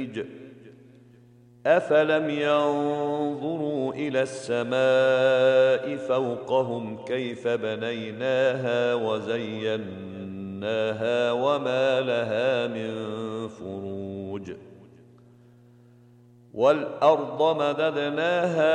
أفلم ينظروا إلى السماء فوقهم كيف بنيناها وزيناها وما لها من فروج والأرض مددناها